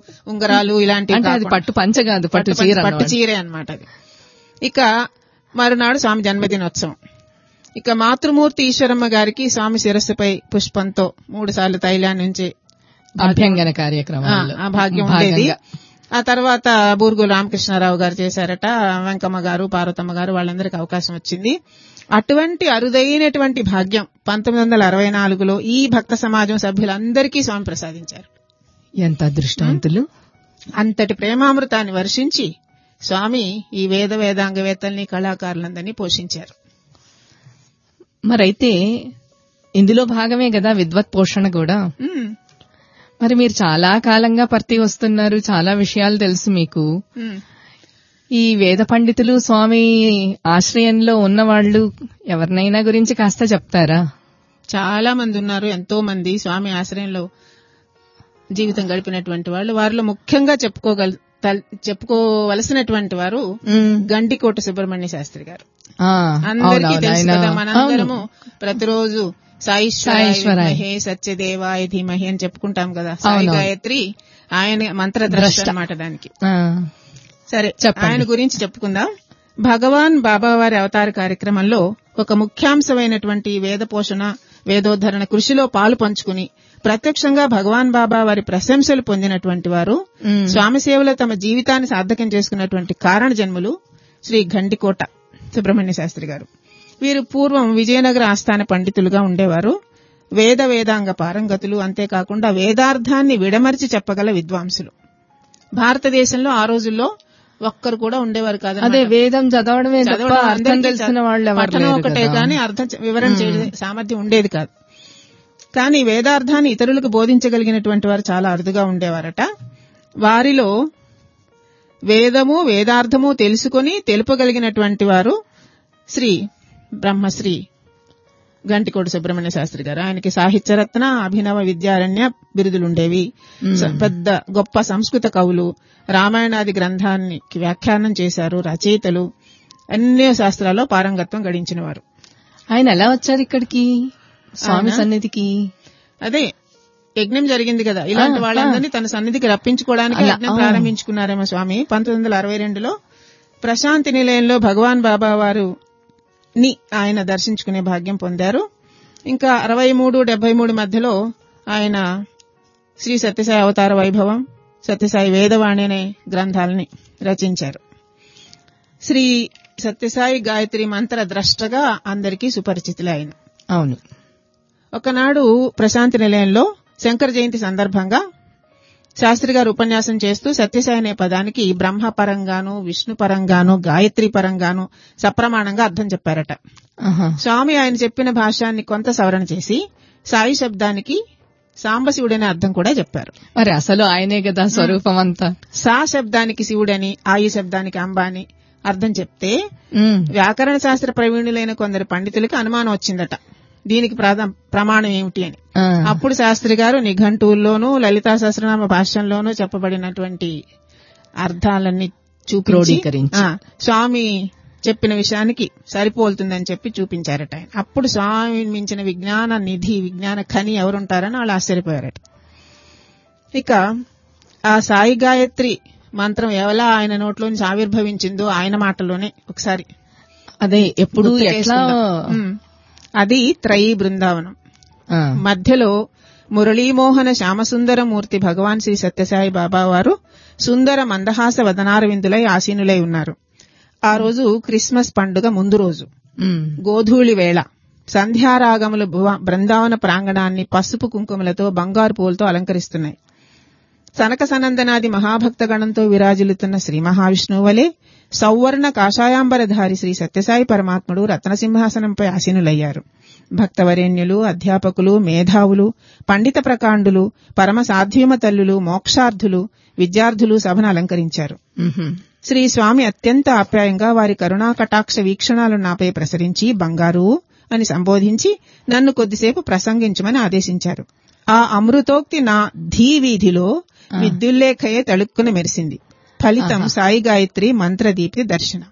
ఉంగరాలు ఇలాంటివి. అంటే అది పట్టు పంచ కాదు, పట్టు చీరే అన్నమాట అది. ఇక మరునాడు స్వామి జన్మదినోత్సవం. ఇక మాతృమూర్తి ఈశ్వరమ్మ గారికి స్వామి శిరస్సుపై పుష్పంతో 3 సార్లు తైలాన్ని నుంచి అభ్యంగన కార్యక్రమాలు ఆ భాగ్యం ఉండేది. ఆ తర్వాత బూర్గుల రామకృష్ణారావు గారు చేశారట, వెంకమ్మ గారు, పార్వతమ్మ గారు, వాళ్ళందరికీ అవకాశం వచ్చింది. అటువంటి అరుదైనటువంటి భాగ్యం 1964లో ఈ భక్త సమాజం సభ్యులందరికీ స్వామి ప్రసాదించారు. ఎంత అదృష్టవంతులు! అంతటి ప్రేమామృతాన్ని వర్షించి స్వామి ఈ వేదాంగవేత్తల్ని కళాకారులందరినీ పోషించారు. మరైతే ఇందులో భాగమే కదా విద్వత్ పోషణ కూడా. మరి మీరు చాలా కాలంగా పర్తి వస్తున్నారు, చాలా విషయాలు తెలుసు మీకు. ఈ వేద పండితులు స్వామి ఆశ్రయంలో ఉన్నవాళ్లు ఎవరినైనా గురించి కాస్త చెప్తారా? చాలా మంది ఉన్నారు, ఎంతో మంది స్వామి ఆశ్రయంలో జీవితం గడిపినటువంటి వాళ్ళు. వారిలో ముఖ్యంగా చెప్పుకోవలసినటువంటి వారు గండికోట సుబ్రహ్మణ్య శాస్త్రి గారు. అందరికీ తెలుసు కదా, మనందరము ప్రతిరోజు సాయిశ్వరాయ సత్యదేవాయ ధీమహి అని చెప్పుకుంటాం కదా. సాయి గాయత్రి ఆయన మంత్రద్రష్ట అన్నమాట దానికి. సరే, ఆయన గురించి చెప్పుకుందాం. భగవాన్ బాబావారి అవతార కార్యక్రమంలో ఒక ముఖ్యాంశమైనటువంటి వేద పోషణ, వేదోద్ధరణ కృషిలో పాలు పంచుకుని ప్రత్యక్షంగా భగవాన్ బాబా వారి ప్రశంసలు పొందినటువంటి వారు, స్వామి సేవలో తమ జీవితాన్ని సార్థకం చేసుకున్నటువంటి కారణ జన్ములు శ్రీ గండికోట సుబ్రహ్మణ్య శాస్త్రి గారు. వీరు పూర్వం విజయనగర ఆస్థాన పండితులుగా ఉండేవారు. వేదాంగ పారంగతులు, అంతేకాకుండా వేదార్థాన్ని విడమర్చి చెప్పగల విద్వాంసులు. భారతదేశంలో ఆ రోజుల్లో ఒక్కరు కూడా ఉండేవారు కాదు. అదే వేదం చదవడమే అర్థం తెలిసిన వాళ్ళు పఠనం ఒకటే కానీ అర్థం వివరణ చేసే సామర్థ్యం ఉండేది కాదు. కానీ వేదార్థాన్ని ఇతరులకు బోధించగలిగినటువంటి వారు చాలా అరుదుగా ఉండేవారట. వారిలో వేదము వేదార్థము తెలుసుకుని తెలుపగలిగినటువంటి వారు శ్రీ బ్రహ్మశ్రీ గంటికోట సుబ్రహ్మణ్య శాస్త్రి గారు. ఆయనకి సాహిత్యరత్న, అభినవ విద్యారణ్య బిరుదులుండేవి. పెద్ద గొప్ప సంస్కృత కవులు, రామాయణాది గ్రంథాన్ని వ్యాఖ్యానం చేశారు, రచయితలు, అన్ని శాస్త్రాల్లో పారంగత్వం గడించిన వారు. ఆయన ఎలా వచ్చారు ఇక్కడికి స్వామి సన్నిధికి? అదే యజ్ఞం జరిగింది కదా, ఇలాంటి వాళ్ళందరినీ తన సన్నిధికి రప్పించుకోవడానికి యజ్ఞం ప్రారంభించుకున్నారేమో స్వామి. 1962లో ప్రశాంతి నిలయంలో భగవాన్ బాబా వారుని ఆయన దర్శించుకునే భాగ్యం పొందారు. ఇంకా 63-73 మధ్యలో ఆయన శ్రీ సత్యసాయి అవతార వైభవం, సత్యసాయి వేదవాణి అనే గ్రంథాలని రచించారు. శ్రీ సత్యసాయి గాయత్రి మంత్ర ద్రష్టగా అందరికీ సుపరిచితులే ఆయన. అవును. ఒకనాడు ప్రశాంతి నిలయంలో శంకర జయంతి సందర్భంగా శాస్త్రి గారు ఉపన్యాసం చేస్తూ సత్యసాయి అనే పదానికి బ్రహ్మ పరంగాను, విష్ణు పరంగాను, గాయత్రి పరంగాను సప్రమాణంగా అర్థం చెప్పారట. స్వామి ఆయన చెప్పిన భాష్యాన్ని కొంత సవరణ చేసి సాయి శబ్దానికి సాంబశివుడనే అర్థం కూడా చెప్పారు. మరి అసలు ఆయనే కదా స్వరూపం అంతా. సా శబ్దానికి శివుడని, ఆయి శబ్దానికి అంబ అని అర్థం చెప్తే వ్యాకరణ శాస్త్ర ప్రవీణులైన కొందరు పండితులకి అనుమానం వచ్చిందట, దీనికి ప్రమాణం ఏమిటి అని. అప్పుడు శాస్త్రి గారు నిఘంటువుల్లోనూ లలితా సహస్రనామ భాష్యంలోనూ చెప్పబడినటువంటి అర్థాలన్నీ క్రోడీకరించి స్వామి చెప్పిన విషయానికి సరిపోలుతుందని చెప్పి చూపించారట. అప్పుడు స్వామి మించిన విజ్ఞాన నిధి, విజ్ఞాన ఖని ఎవరుంటారని వాళ్ళు ఆశ్చర్యపోయారట. ఇక ఆ సాయి గాయత్రి మంత్రం ఎలా ఆయన నోట్లోంచి ఆవిర్భవించిందో ఆయన మాటలోనే ఒకసారి అదే ఎప్పుడు ఎట్లా. అది త్రయీ బృందావనం. మధ్యలో మురళీమోహన శ్యామసుందరమూర్తి భగవాన్ శ్రీ సత్యసాయి బాబా వారు సుందర మందహాస వదనారవిందులై ఆసీనులై ఉన్నారు. ఆ రోజు క్రిస్మస్ పండుగ ముందు రోజు గోధూళి వేళ సంధ్యారాగములు బృందావన ప్రాంగణాన్ని పసుపు కుంకుమలతో, బంగారు పూలతో అలంకరిస్తున్నాయి. సనక సనందనాది మహాభక్త గణంతో విరాజిల్లుతున్న శ్రీ మహావిష్ణువు వలె సౌవర్ణ కాషాయాంబరధారి శ్రీ సత్యసాయి పరమాత్ముడు రత్నసింహాసనంపై ఆసీనులయ్యారు. భక్తవరేణ్యులు, అధ్యాపకులు, మేధావులు, పండిత ప్రకాండులు, పరమ సాధ్వీమ తల్లులు, మోక్షార్థులు, విద్యార్థులు సభను అలంకరించారు. శ్రీ స్వామి అత్యంత ఆప్యాయంగా వారి కరుణా కటాక్ష వీక్షణాలను నాపై ప్రసరించి బంగారు అని సంబోధించి నన్ను కొద్దిసేపు ప్రసంగించమని ఆదేశించారు. ఆ అమృతోక్తి నా ధీ వీధిలో విద్యుల్లేఖయే తళుక్కున మెరిసింది. ఫలితం సాయి గాయత్రి మంత్రదీప్తి దర్శనం.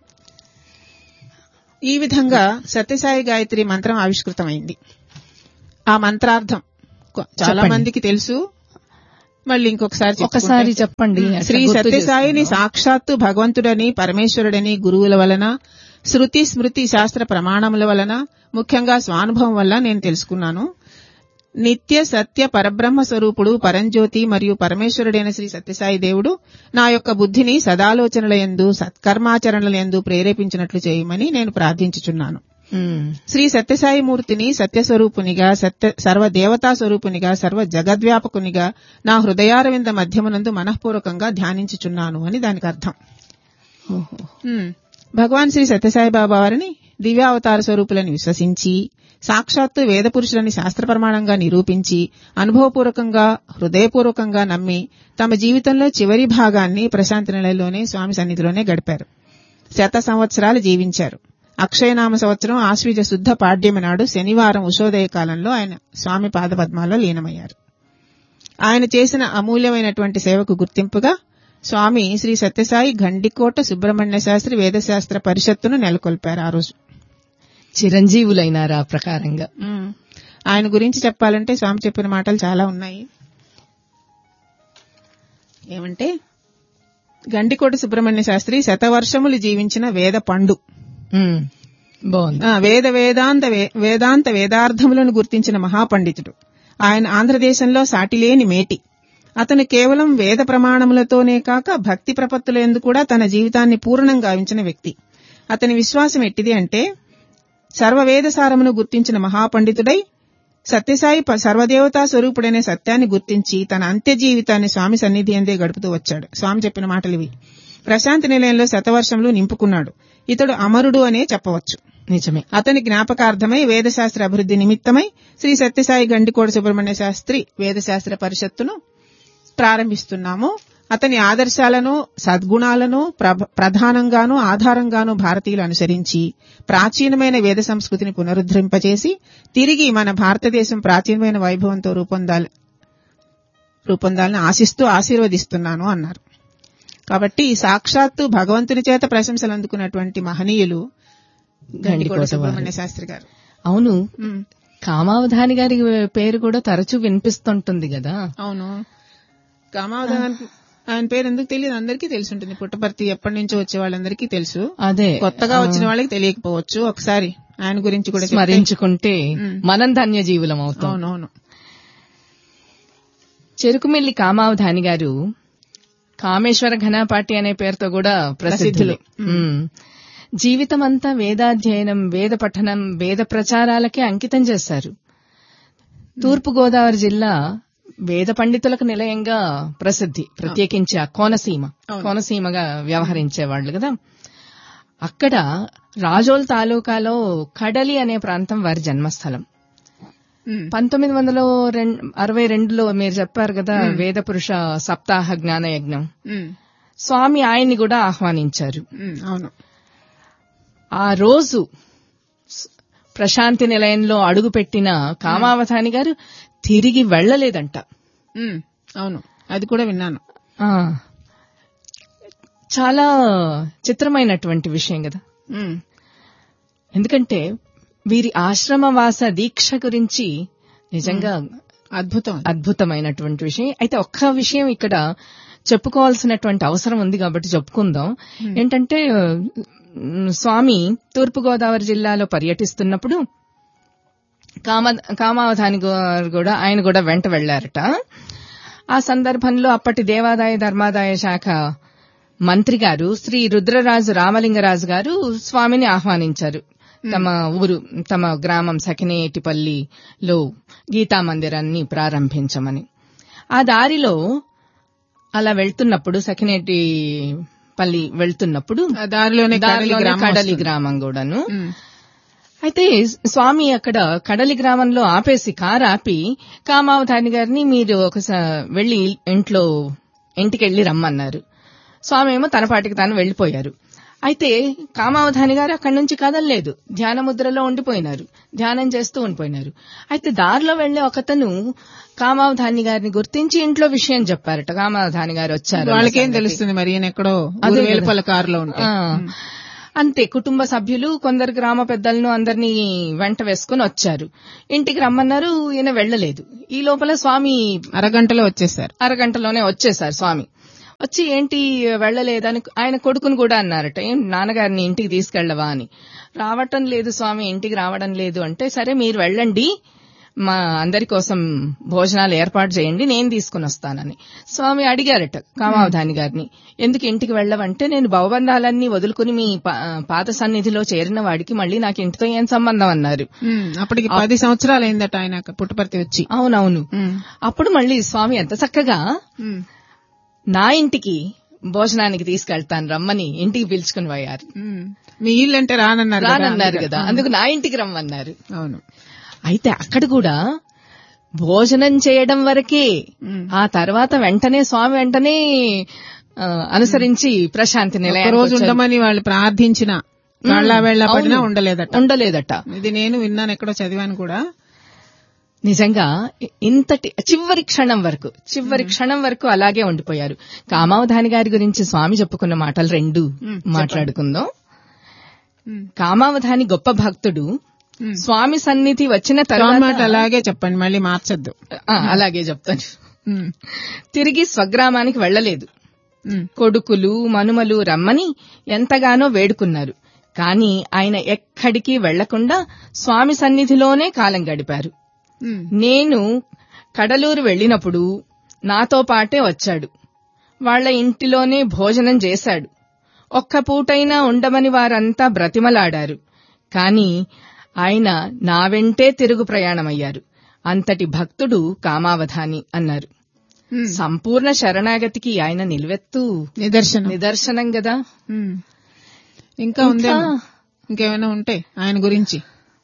ఈ విధంగా సత్యసాయి గాయత్రి మంత్రం ఆవిష్కృతమైంది. ఆ మంత్రార్థం చాలా మందికి తెలుసు. మళ్ళీ ఇంకొకసారి ఒకసారి చెప్పండి. శ్రీ సత్యసాయిని సాక్షాత్తు భగవంతుడని, పరమేశ్వరుడని గురువుల వలన, శృతి స్మృతి శాస్త్ర ప్రమాణముల వలన, ముఖ్యంగా స్వానుభవం వల్ల నేను తెలుసుకున్నాను. నిత్య సత్య పరబ్రహ్మ స్వరూపుడు, పరంజ్యోతి మరియు పరమేశ్వరుడైన శ్రీ సత్యసాయి దేవుడు నా యొక్క బుద్ధిని సదాలోచనల యందు, సత్కర్మాచరణల యందు ప్రేరేపించినట్లు చేయమని నేను ప్రార్థించుచున్నాను. శ్రీ సత్యసాయి మూర్తిని సత్యస్వరూపునిగా, సర్వదేవతా స్వరూపునిగా, సర్వ జగద్వ్యాపకునిగా నా హృదయారవింద మధ్యమునందు మనఃపూర్వకంగా ధ్యానించుచున్నాను అని దానికి అర్థం. భగవాన్ శ్రీ సత్యసాయి బాబా వారిని దివ్యావతార స్వరూపులని విశ్వసించి, సాక్షాత్తు వేద పురుషులని శాస్త్ర ప్రమాణంగా నిరూపించి, అనుభవపూర్వకంగా హృదయపూర్వకంగా నమ్మి తమ జీవితంలో చివరి భాగాన్ని ప్రశాంతి నిలయంలోనే స్వామి సన్నిధిలోనే గడిపారు. 100 సంవత్సరాలు జీవించారు. అక్షయనామ సంవత్సరం ఆశ్వీజ శుద్ధ పాడ్యమి నాడు శనివారం ఉషోదయ కాలంలో ఆయన స్వామి పాదపద్మాల్లో లీనమయ్యారు. ఆయన చేసిన అమూల్యమైనటువంటి సేవకు గుర్తింపుగా స్వామి శ్రీ సత్యసాయి గండికోట సుబ్రహ్మణ్య శాస్త్రి వేదశాస్త్ర పరిషత్తును నెలకొల్పారు. ఆ రోజు చిరంజీవులైనారు. ఆ ప్రకారంగా ఆయన గురించి చెప్పాలంటే స్వామి చెప్పిన మాటలు చాలా ఉన్నాయి. ఏమంటే, గండికోట సుబ్రహ్మణ్య శాస్త్రి శతవర్షములు జీవించిన వేద పండు, వేదాంత వేదార్థములను గుర్తించిన మహాపండితుడు. ఆయన ఆంధ్రదేశంలో సాటిలేని మేటి. అతను కేవలం వేద ప్రమాణములతోనే కాక భక్తి ప్రపత్తులందు కూడా తన జీవితాన్ని పూర్ణంగా గావించిన వ్యక్తి. అతని విశ్వాసం ఎట్టిది అంటే, సర్వవేదసారమును గుర్తించిన మహాపండితుడై సత్యసాయి సర్వదేవతా స్వరూపుడనే సత్యాన్ని గుర్తించి తన అంత్య జీవితాన్ని స్వామి సన్నిధి అందే గడుపుతూ వచ్చాడు. స్వామి చెప్పిన మాటలివి. ప్రశాంతి నిలయంలో శతవర్షములు నింపుకున్నాడు. ఇతడు అమరుడు అనే చెప్పవచ్చు. నిజమే. అతని జ్ఞాపకార్థమై వేదశాస్త్ర అభివృద్ధి నిమిత్తమై శ్రీ సత్యసాయి గండికోట సుబ్రహ్మణ్య శాస్త్రి వేదశాస్త్ర పరిషత్తును ప్రారంభిస్తున్నాము. అతని ఆదర్శాలను, సద్గుణాలను ప్రధానంగానూ ఆధారంగానూ భారతీయులు అనుసరించి ప్రాచీనమైన వేద సంస్కృతిని పునరుద్ధరింపచేసి తిరిగి మన భారతదేశం ప్రాచీనమైన వైభవంతో రూపొందాలని ఆశిస్తూ ఆశీర్వదిస్తున్నాను అన్నారు. కాబట్టి సాక్షాత్తు భగవంతుని చేత ప్రశంసలు అందుకున్నటువంటి మహనీయులు గండికోట సుబ్రహ్మణ్య శాస్త్రి గారు. అవును, కామావధాని గారి పేరు కూడా తరచూ వినిపిస్తుంటుంది కదా. అవును, కామావధాని ఆయన పేరు ఎందుకు తెలియదు, అందరికీ తెలిసి ఉంటుంది. పుట్టపర్తి ఎప్పటి నుంచో వచ్చే వాళ్ళందరికీ తెలుసు. అదే కొత్తగా వచ్చిన వాళ్ళకి తెలియకపోవచ్చు. ఒకసారి ఆయన గురించి కూడా స్మరించుకుంటే మనం ధన్యజీవులం అవుతాం. అవునవును. చెరుకుమిల్లి కామావధాని గారు కామేశ్వర ఘనపాటి అనే పేరుతో కూడా ప్రసిద్ధులు. జీవితమంతా వేదాధ్యయనం, వేద పఠనం, వేద ప్రచారాలకే అంకితం చేశారు. తూర్పుగోదావరి జిల్లా వేద పండితులకు నిలయంగా ప్రసిద్ధి. ప్రత్యేకించి కోనసీమగా వ్యవహరించేవాళ్లు కదా. అక్కడ రాజోల్ తాలూకాలో కడలి అనే ప్రాంతం వారి జన్మస్థలం. 1962లో మీరు చెప్పారు కదా వేద పురుష సప్తాహ జ్ఞాన యజ్ఞం, స్వామి ఆయన్ని కూడా ఆహ్వానించారు. అవును. ఆ రోజు ప్రశాంతి నిలయంలో అడుగుపెట్టిన కామావధాని గారు తిరిగి వెళ్లలేదంట. అవును, అది కూడా విన్నాను. చాలా చిత్రమైనటువంటి విషయం కదా. ఎందుకంటే వీరి ఆశ్రమవాస దీక్ష గురించి నిజంగా అద్భుతమైనటువంటి విషయం. అయితే ఒక్క విషయం ఇక్కడ చెప్పుకోవాల్సినటువంటి అవసరం ఉంది కాబట్టి చెప్పుకుందాం. ఏంటంటే స్వామి తూర్పుగోదావరి జిల్లాలో పర్యటిస్తున్నప్పుడు కామావధాని గారు ఆయన కూడా వెంట వెళ్లారట. ఆ సందర్భంలో అప్పటి దేవాదాయ ధర్మాదాయ శాఖ మంత్రి గారు శ్రీ రుద్రరాజు రామలింగరాజు గారు స్వామిని ఆహ్వానించారు. తమ గ్రామం సకినేటిపల్లిలో గీతా మందిరాన్ని ప్రారంభించమని. ఆ దారిలో అలా వెళ్తున్నప్పుడు సకినేటిపల్లి వెళ్తున్నప్పుడు దారిలోనే కడలి గ్రామం కూడాను. అయితే స్వామి అక్కడ కడలి గ్రామంలో ఆపేసి కారు ఆపి కామావధాని గారిని మీరు ఒకసారి వెళ్లి ఇంటికెళ్లి రమ్మన్నారు. స్వామి ఏమో తన పాటికి తాను వెళ్లిపోయారు. అయితే కామావధాని గారు అక్కడి నుంచి కదలలేదు, ధ్యాన ముద్రలో ఉండిపోయినారు, ధ్యానం చేస్తూ ఉండిపోయినారు. అయితే దారిలో వెళ్లే ఒకతను కామావధాని గారిని గుర్తించి ఇంట్లో విషయం చెప్పారట. కామావధాని గారు వచ్చారు. వాళ్ళకేం తెలుస్తుంది మరి, ఎక్కడో కారులో ఉంటారు. అంతే కుటుంబ సభ్యులు కొందరు గ్రామ పెద్దలను అందరినీ వెంట వేసుకుని వచ్చారు. ఇంటికి రమ్మన్నారు, ఈయన వెళ్లలేదు. ఈ లోపల స్వామి అరగంటలోనే వచ్చేశారు. స్వామి వచ్చి ఏంటి వెళ్లలేదని ఆయన కొడుకుని కూడా అన్నారట, ఏం నాన్నగారిని ఇంటికి తీసుకెళ్లవా అని. రావటం లేదు స్వామి, ఇంటికి రావడం లేదు అంటే, సరే మీరు వెళ్ళండి, మా అందరి కోసం భోజనాలు ఏర్పాటు చేయండి, నేను తీసుకుని వస్తానని స్వామి అడిగారట కామావధాని గారిని. ఎందుకు ఇంటికి వెళ్ళవంటే, నేను భవబంధాలన్నీ వదులుకుని మీ పాత సన్నిధిలో చేరిన వాడికి మళ్ళీ నాకు ఇంటితో ఏం సంబంధం అన్నారు. అప్పటికి 10 సంవత్సరాలు అయిందట ఆయన పుట్టపర్తి వచ్చి. అవునవును. అప్పుడు మళ్ళీ స్వామి ఎంత చక్కగా నా ఇంటికి భోజనానికి తీసుకెళ్తాను రమ్మని ఇంటికి పిలుచుకుని పోయారు. మీ ఇల్లు అంటే రానన్నారు కదా, అందుకు నా ఇంటికి రమ్మన్నారు. అవును. అయితే అక్కడ కూడా భోజనం చేయడం వరకే, ఆ తర్వాత వెంటనే స్వామి వెంటనే అనుసరించి ప్రశాంతి నిలయం రోజు ఉండమని వాళ్ళు ప్రార్థించిన పడినా ఉండలేదట. ఇది నేను విన్నాను, ఎక్కడో చదివాను కూడా. నిజంగా ఇంతటి చివరి క్షణం వరకు అలాగే ఉండిపోయారు. కామావధాని గారి గురించి స్వామి చెప్పుకున్న మాటలు 2 మాట్లాడుకుందాం. కామావధాని గొప్ప భక్తుడు. స్వామి సన్నిధి వచ్చిన తర్వాత అలాగే చెప్పండి, మళ్ళీ మార్చొద్దు. అలాగే చెప్తాను. తిరిగి స్వగ్రామానికి వెళ్లలేదు. కొడుకులు మనుమలు రమ్మని ఎంతగానో వేడుకున్నారు. కాని ఆయన ఎక్కడికి వెళ్లకుండా స్వామి సన్నిధిలోనే కాలం గడిపారు. నేను కడలూరు వెళ్లినప్పుడు నాతో పాటే వచ్చాడు. వాళ్ల ఇంటిలోనే భోజనం చేశాడు. ఒక్క పూటైనా ఉండమని వారంతా బ్రతిమలాడారు. కాని ఆయన నా వెంటే తిరుగు ప్రయాణమయ్యారు. అంతటి భక్తుడు కామావధాని అన్నారు. సంపూర్ణ శరణాగతికి ఆయన నిలువెత్తు నిదర్శనం గదా. ఇంకా ఇంకేమైనా ఉంటే ఆయన గురించి.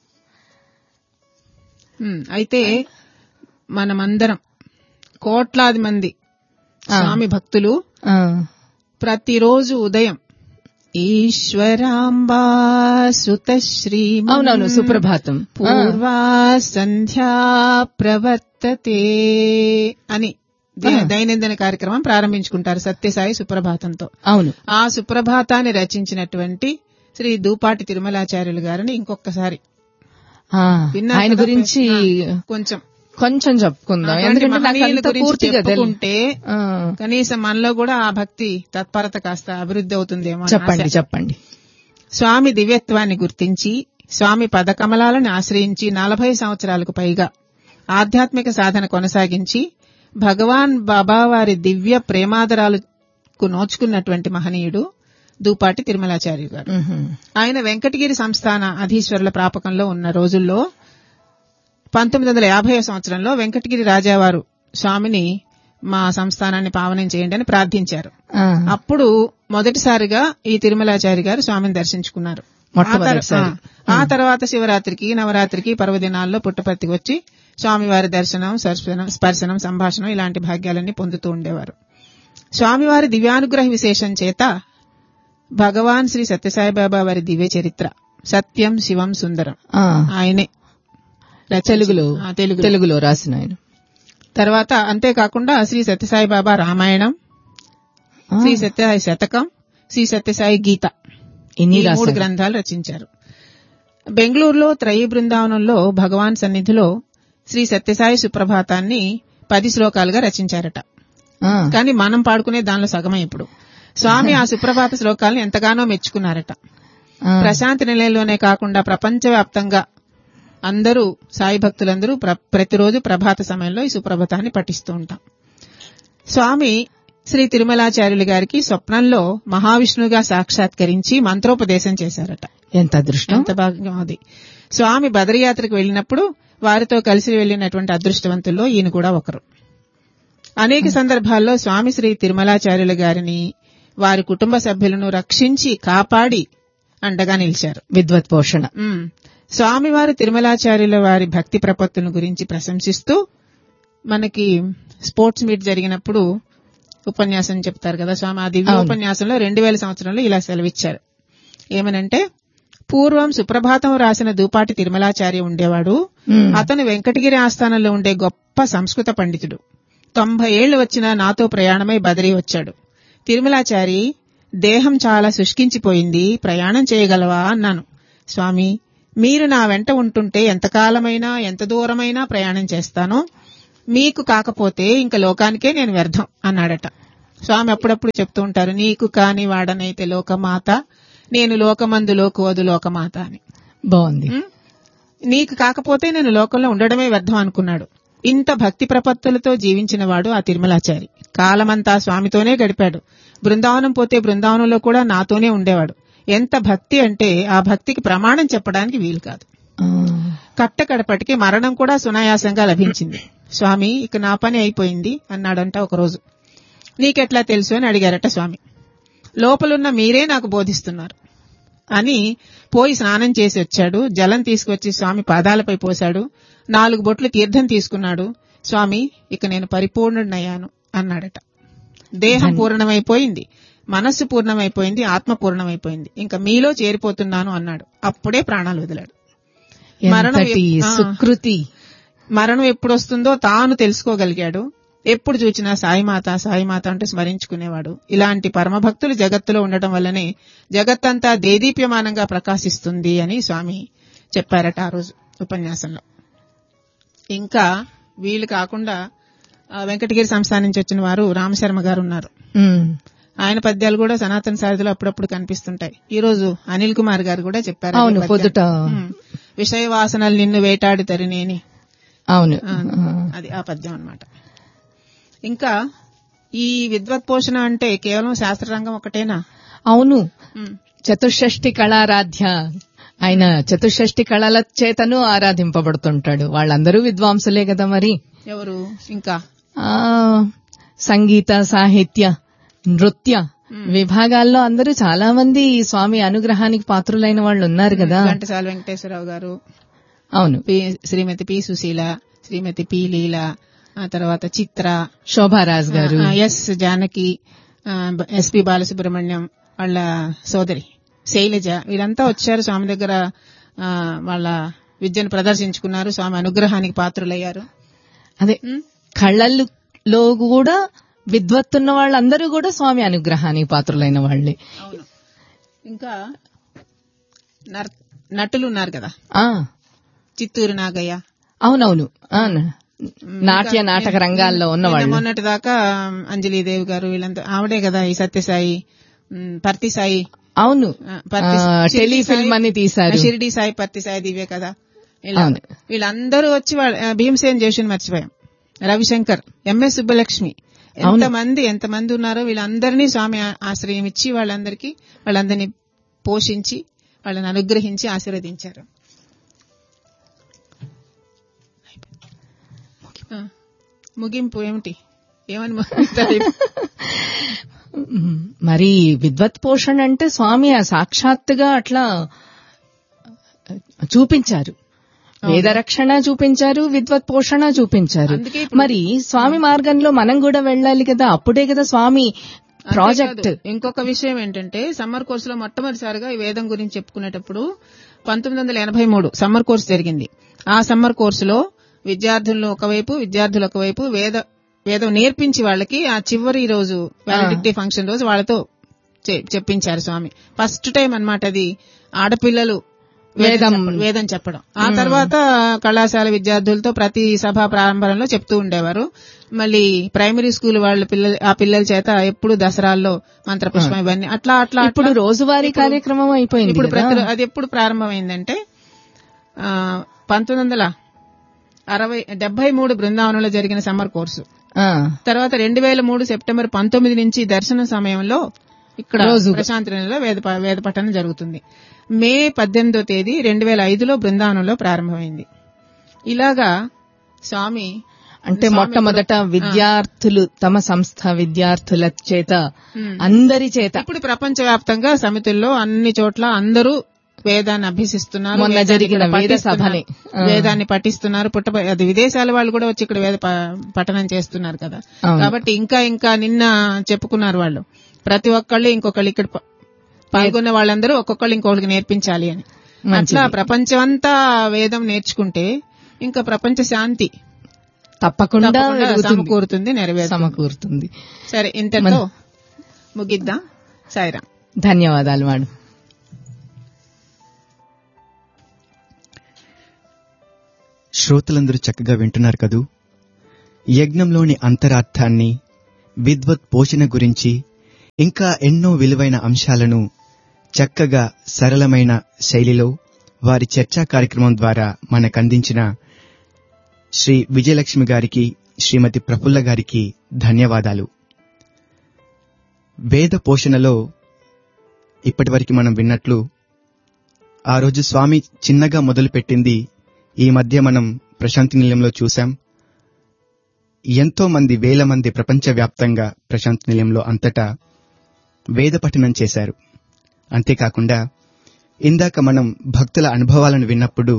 అయితే మనమందరం కోట్లాది మంది స్వామి భక్తులు ప్రతిరోజు ఉదయం ఈశ్వరాంబా సుత శ్రీ అవునవును సుప్రభాతం పూర్వా సంధ్యా ప్రవర్తతే అని దైనందిన కార్యక్రమం ప్రారంభించుకుంటారు సత్యసాయి సుప్రభాతంతో. అవును. ఆ సుప్రభాతాన్ని రచించినటువంటి శ్రీ దూపాటి తిరుమలాచార్యులు గారిని ఇంకొకసారి ఆయన గురించి కొంచెం చెప్పుకుందాం. ఎందుకంటే పూర్తిగా తెలుసుకుంటే కనీసం మనలో కూడా ఆ భక్తి తత్పరత కాస్త అభివృద్ధి అవుతుందేమో. చెప్పండి. స్వామి దివ్యత్వాన్ని గుర్తించి స్వామి పదకమలాలను ఆశ్రయించి 40 సంవత్సరాలకు పైగా ఆధ్యాత్మిక సాధన కొనసాగించి భగవాన్ బాబావారి దివ్య ప్రేమాదరాలకు నోచుకున్నటువంటి మహనీయుడు దూపాటి తిరుమలాచార్య గారు. ఆయన వెంకటగిరి సంస్థాన అధీశ్వరుల ప్రాపకంలో ఉన్న రోజుల్లో 1950 సంవత్సరంలో వెంకటగిరి రాజావారు స్వామిని మా సంస్థానాన్ని పావనం చేయండి అని ప్రార్థించారు. అప్పుడు మొదటిసారిగా ఈ తిరుమలాచారి గారు స్వామిని దర్శించుకున్నారు. ఆ తర్వాత శివరాత్రికి నవరాత్రికి పర్వదినాల్లో పుట్టపర్తికి వచ్చి స్వామివారి దర్శనం స్పర్శనం సంభాషణం ఇలాంటి భాగ్యాలన్నీ పొందుతూ ఉండేవారు. స్వామివారి దివ్యానుగ్రహ విశేషం చేత భగవాన్ శ్రీ సత్యసాయిబాబా వారి దివ్య చరిత్ర సత్యం శివం సుందరం ఆయనే తెలుగులో రాసిన ఆయన. తర్వాత అంతేకాకుండా శ్రీ సత్యసాయిబాబా రామాయణం, శ్రీ సత్యసాయి శతకం, శ్రీ సత్యసాయి గీత ఈ 3 గ్రంథాలు రచించారు. బెంగళూరులో త్రయీ బృందావనంలో భగవాన్ సన్నిధిలో శ్రీ సత్యసాయి సుప్రభాతాన్ని 10 శ్లోకాలుగా రచించారట. కానీ మనం పాడుకునే దానిలో సగమే ఇప్పుడు. స్వామి ఆ సుప్రభాత శ్లోకాలను ఎంతగానో మెచ్చుకున్నారట. ప్రశాంతి నిలయంలోనే కాకుండా ప్రపంచవ్యాప్తంగా అందరూ సాయి భక్తులందరూ ప్రతిరోజు ప్రభాత సమయంలో ఈ సుప్రభాతాన్ని పఠిస్తూ ఉంటాం. స్వామి శ్రీ తిరుమలాచార్యులు గారికి స్వప్నంలో మహావిష్ణువుగా సాక్షాత్కరించి మంత్రోపదేశం చేశారట. ఎంత అదృష్టం, ఎంత భాగ్యం అది. స్వామి బదరీయాత్రకు వెళ్లినప్పుడు వారితో కలిసి వెళ్లినటువంటి అదృష్టవంతుల్లో ఈయన కూడా ఒకరు. అనేక సందర్భాల్లో స్వామి శ్రీ తిరుమలాచార్యులు గారిని వారి కుటుంబ సభ్యులను రక్షించి కాపాడి అండగా నిలిచారు. విద్వత్ పోషణ. స్వామివారి తిరుమలాచార్యుల వారి భక్తి ప్రపత్తుల గురించి ప్రశంసిస్తూ మనకి స్పోర్ట్స్ మీట్ జరిగినప్పుడు ఉపన్యాసం చెప్తారు కదా స్వామి. ఆ దివ్య ఉపన్యాసంలో 2000 సంవత్సరంలో ఇలా సెలవిచ్చారు. ఏమనంటే, పూర్వం సుప్రభాతం రాసిన దూపాటి తిరుమలాచార్య ఉండేవాడు. అతను వెంకటగిరి ఆస్థానంలో ఉండే గొప్ప సంస్కృత పండితుడు. 90 ఏళ్లు వచ్చినా నాతో ప్రయాణమై బదరీ వచ్చాడు. తిరుమలాచారి దేహం చాలా శుష్కించిపోయింది, ప్రయాణం చేయగలవా అన్నాను. స్వామి, మీరు నా వెంట ఉంటుంటే ఎంతకాలమైనా ఎంత దూరమైనా ప్రయాణం చేస్తానో, మీకు కాకపోతే ఇంక లోకానికే నేను వ్యర్థం అన్నాడట. స్వామి అప్పుడప్పుడు చెప్తూ ఉంటారు, నీకు కాని వాడనైతే లోకమాత, నేను లోకమందు లోకువదు లోకమాత అని. బాగుంది. నీకు కాకపోతే నేను లోకంలో ఉండడమే వ్యర్థం అనుకున్నాడు. ఇంత భక్తి ప్రపత్తులతో జీవించిన వాడు ఆ తిరుమలాచారి. కాలమంతా స్వామితోనే గడిపాడు. బృందావనం పోతే బృందావనంలో కూడా నాతోనే ఉండేవాడు. ఎంత భక్తి అంటే ఆ భక్తికి ప్రమాణం చెప్పడానికి వీలు కాదు. కట్టకడపటికి మరణం కూడా సునాయాసంగా లభించింది. స్వామి, ఇక నా పని అయిపోయింది అన్నాడంట ఒకరోజు. నీకెట్లా తెలుసు అని అడిగారట స్వామి. లోపలున్న మీరే నాకు బోధిస్తున్నారు అని పోయి స్నానం చేసి వచ్చాడు. జలం తీసుకొచ్చి స్వామి పాదాలపై పోశాడు. 4 బొట్లు తీర్థం తీసుకున్నాడు. స్వామి, ఇక నేను పరిపూర్ణుడనయ్యాను అన్నాడట. దేహం పూర్ణమైపోయింది, మనస్సు పూర్ణమైపోయింది, ఆత్మ పూర్ణమైపోయింది, ఇంకా మీలో చేరిపోతున్నాను అన్నాడు. అప్పుడే ప్రాణాలు వదిలాడు. సుకృతి. మరణం ఎప్పుడు వస్తుందో తాను తెలుసుకోగలిగాడు. ఎప్పుడు చూచినా సాయిమాత సాయిమాత అంటూ స్మరించుకునేవాడు. ఇలాంటి పరమభక్తులు జగత్తులో ఉండటం వల్లనే జగత్తంతా దేదీప్యమానంగా ప్రకాశిస్తుంది అని స్వామి చెప్పారట ఆ రోజు ఉపన్యాసంలో. ఇంకా వీళ్ళు కాకుండా వెంకటగిరి సంస్థానం నుంచి వచ్చిన వారు రామశర్మ గారు ఉన్నారు. ఆయన పద్యాలు కూడా సనాతన సారథిలో అప్పుడప్పుడు కనిపిస్తుంటాయి. ఈ రోజు అనిల్ కుమార్ గారు కూడా చెప్పారు. అవును, పొద్దుట విషయ వాసనలు నిన్ను వేటాడి తరినేని. అవును, అది ఆ పద్యం అన్నమాట. ఇంకా ఈ విద్వత్ పోషణ అంటే కేవలం శాస్త్రరంగం ఒకటేనా? అవును, చతుషష్ఠి కళారాధ్య. ఆయన చతుషష్ఠి కళల చేతను ఆరాధింపబడుతుంటాడు. వాళ్ళందరూ విద్వాంసులే కదా. మరి ఎవరు ఇంకా సంగీత, సాహిత్య, నృత్య విభాగాల్లో అందరూ చాలా మంది ఈ స్వామి అనుగ్రహానికి పాత్రులైన వాళ్ళు ఉన్నారు కదా. ఘంటసాల వెంకటేశ్వరరావు గారు, అవును, శ్రీమతి పి సుశీల, శ్రీమతి పి లీల, ఆ తర్వాత చిత్ర, శోభారాజ్ గారు, ఎస్ జానకి, ఎస్పి బాలసుబ్రహ్మణ్యం వాళ్ళ సోదరి శైలజ, వీళ్ళంతా వచ్చారు స్వామి దగ్గర. వాళ్ళ విద్యను ప్రదర్శించుకున్నారు, స్వామి అనుగ్రహానికి పాత్రులయ్యారు. అదే కళ్ళల్లో కూడా విద్వత్తున్న వాళ్ళందరూ కూడా స్వామి అనుగ్రహానికి పాత్రులైన వాళ్ళే. అవును. ఇంకా నటులు ఉన్నారు కదా, చిత్తూరు నాగయ్య. అవునవును, నాట్య నాటక రంగాల్లో ఉన్నవాళ్ళు. మొన్నటి దాకా అంజలీదేవి గారు, వీళ్ళంతా ఆవిడే కదా ఈ సత్యసాయి, పర్తి సాయి. అవును, టెలిఫిల్మ్ అని తీశారు. షిరిడి సాయి, పర్తి సాయి దివ్య కదా. వీళ్ళందరూ వచ్చి భీమసేన్ జోషిని మర్చిపోయాం, రవిశంకర్, ఎంఎస్ సుబ్బలక్ష్మి, ఎంతమంది ఉన్నారో వీళ్ళందరినీ స్వామి ఆశ్రయం ఇచ్చి వాళ్ళందరినీ పోషించి వాళ్ళని అనుగ్రహించి ఆశీర్వదించారు. ముగింపు ఏమిటి? ఏమని ముగిస్తారు? మరి విద్వత్ పోషణ అంటే స్వామి సాక్షాత్తుగా అట్లా చూపించారు. వేదరక్షణ చూపించారు, విద్వత్ పోషణ చూపించారు. మరి స్వామి మార్గంలో మనం కూడా వెళ్ళాలి కదా, అప్పుడే కదా స్వామి ప్రాజెక్ట్. ఇంకొక విషయం ఏంటంటే, సమ్మర్ కోర్సులో మొట్టమొదటిసారిగా ఈ వేదం గురించి చెప్పుకునేటప్పుడు 1983 సమ్మర్ కోర్సు జరిగింది. ఆ సమ్మర్ కోర్సులో విద్యార్థులు ఒకవైపు వేదం నేర్పించి వాళ్ళకి ఆ చివరి రోజు వ్యాలిడిటీ ఫంక్షన్ రోజు వాళ్ళతో చెప్పించారు స్వామి. ఫస్ట్ టైం అన్నమాట అది ఆడపిల్లలు వేదం చెప్పడం. ఆ తర్వాత కళాశాల విద్యార్థులతో ప్రతి సభా ప్రారంభంలో చెప్తూ ఉండేవారు. మళ్ళీ ప్రైమరీ స్కూల్ వాళ్ళ పిల్లల చేత ఎప్పుడు దసరాల్లో మంత్రపుష్పం ఇవన్నీ అట్లా ఇప్పుడు రోజువారీ కార్యక్రమం అయిపోయింది. ఇప్పుడు అది ఎప్పుడు ప్రారంభమైందంటే 1973 బృందావనంలో జరిగిన సమ్మర్ కోర్సు. తర్వాత 2003 సెప్టెంబర్ 19 నుంచి దర్శన సమయంలో ఇక్కడ ప్రశాంతిలో వేద పఠనం జరుగుతుంది. మే 18వ తేదీ 2005లో బృందావనంలో ప్రారంభమైంది. ఇలాగా స్వామి అంటే మొట్టమొదట విద్యార్థులు తమ సంస్థ విద్యార్థుల చేత అందరి చేత ఇప్పుడు ప్రపంచవ్యాప్తంగా సమితుల్లో అన్ని చోట్ల అందరూ వేదాన్ని అభ్యసిస్తున్నారు. మొన్న జరిగిన వేద సభని వేదాన్ని పఠిస్తున్నారు. అది విదేశాల వాళ్ళు కూడా వచ్చి ఇక్కడ వేద పఠనం చేస్తున్నారు కదా. కాబట్టి ఇంకా నిన్న చెప్పుకున్నారు వాళ్ళు, ప్రతి ఒక్కళ్ళు ఇంకొకళ్ళు ఇక్కడ పాల్గొన్న వాళ్ళందరూ ఒక్కొక్కళ్ళు ఇంకొకరికి నేర్పించాలి అని. అట్లా ప్రపంచమంతా వేదం నేర్చుకుంటే ఇంకా ప్రపంచ శాంతి తప్పకుండా సమకూరుతుంది. సరే, ఇంతలో ముగిద్దాం. సాయిరాం. ధన్యవాదాలు మేడం. శ్రోతలందరూ చక్కగా వింటున్నారు కదూ. యజ్ఞంలోని అంతరార్థాన్ని, విద్వత్ పోషణ గురించి ఇంకా ఎన్నో విలువైన అంశాలను చక్కగా సరళమైన శైలిలో వారి చర్చా కార్యక్రమం ద్వారా మనకందించిన శ్రీ విజయలక్ష్మి గారికి, శ్రీమతి ప్రఫుల్ల గారికి ధన్యవాదాలు. వేద పోషణలో ఇప్పటివరకు మనం విన్నట్లు ఆ రోజు స్వామి చిన్నగా మొదలుపెట్టింది ఈ మధ్య మనం ప్రశాంతి నిలయంలో చూశాం. ఎంతో మంది, వేల మంది ప్రపంచవ్యాప్తంగా ప్రశాంతి నిలయంలో అంతటా వేద పఠనం చేశారు. అంతేకాకుండా ఇందాక మనం భక్తుల అనుభవాలను విన్నప్పుడు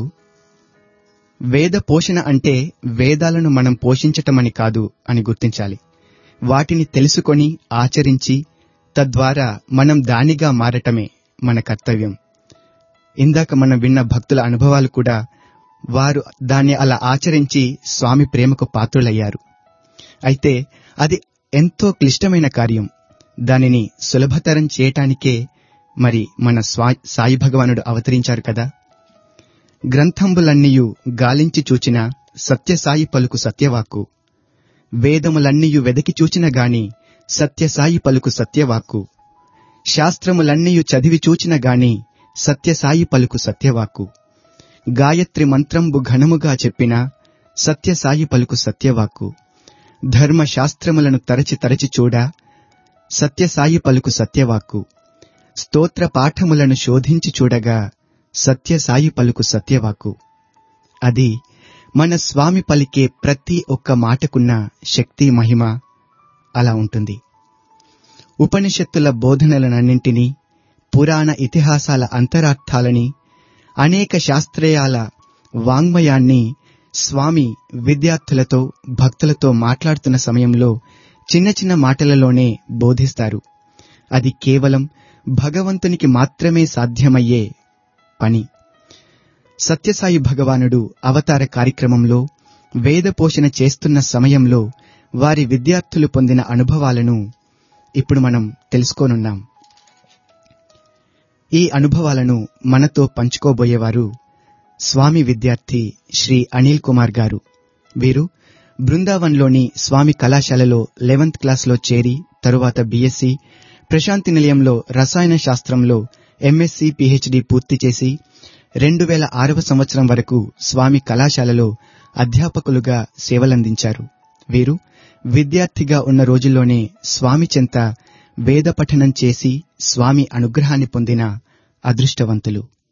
వేద పోషణ అంటే వేదాలను మనం పోషించటమని కాదు అని గుర్తించాలి. వాటిని తెలుసుకొని ఆచరించి తద్వారా మనం దానిగా మారటమే మన కర్తవ్యం. ఇందాక మనం విన్న భక్తుల అనుభవాలు కూడా వారు దాన్ని అలా ఆచరించి స్వామి ప్రేమకు పాత్రులయ్యారు. అయితే అది ఎంతో క్లిష్టమైన కార్యం. దానిని సులభతరం చేయటానికే మరి మన సాయి భగవానుడు అవతరించారు కదా. గ్రంథంబులన్నీయు గాలించి చూచిన సత్యసాయి పలుకు సత్యవాక్కు, వేదములన్నీయు వెదకి చూచిన గాని సత్యసాయి పలుకు సత్యవాక్కు, శాస్త్రములన్నీయు చదివి చూచిన గాని సత్యసాయి పలుకు సత్యవాక్కు, గాయత్రి మంత్రంబు ఘనముగా చెప్పిన సత్యసాయి పలుకు సత్యవాక్కు, ధర్మశాస్త్రములను తరచి తరచి చూడ సత్యసాయి పలుకు సత్యవాక్కు, స్తోత్ర పాఠములను శోధించి చూడగా సత్యసాయి పలుకు సత్యవాక్కు. అది మన స్వామి పలికే ప్రతి ఒక్క మాటకున్న శక్తి, మహిమ అలా ఉంటుంది. ఉపనిషత్తుల బోధనలనన్నింటినీ, పురాణ ఇతిహాసాల అంతరార్థాలని, అనేక శాస్త్రీయాల వాంగ్మయాన్ని స్వామి విద్యార్థులతో, భక్తులతో మాట్లాడుతున్న సమయంలో చిన్న చిన్న మాటలలోనే బోధిస్తారు. అది కేవలం భగవంతునికి మాత్రమే సాధ్యమయ్యే పని. సత్యసాయి భగవానుడు అవతార కార్యక్రమంలో వేద పోషణ చేస్తున్న సమయంలో వారి విద్యార్థులు పొందిన అనుభవాలను ఇప్పుడు మనం తెలుసుకోనున్నాం. ఈ అనుభవాలను మనతో పంచుకోబోయేవారు స్వామి విద్యార్థి శ్రీ అనిల్ కుమార్ గారు. వీరు బృందావన్లోని స్వామి కళాశాలలో 11th క్లాస్లో చేరి తరువాత బీఎస్సీ, ప్రశాంతి నిలయంలో రసాయన శాస్త్రంలో ఎంఎస్సీ, పీహెచ్డీ పూర్తి చేసి 2006వ సంవత్సరం వరకు స్వామి కళాశాలలో అధ్యాపకులుగా సేవలందించారు. వీరు విద్యార్థిగా ఉన్న రోజుల్లోనే స్వామి చెంత వేద పఠనం చేసి స్వామి అనుగ్రహాన్ని పొందిన అదృష్టవంతులు.